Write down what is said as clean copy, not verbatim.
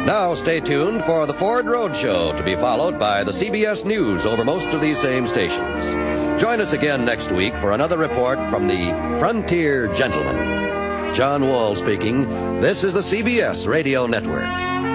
Now stay tuned for the Ford Road Show, to be followed by the CBS News over most of these same stations. Join us again next week for another report from the Frontier Gentleman. John Wall speaking. This is the CBS Radio Network.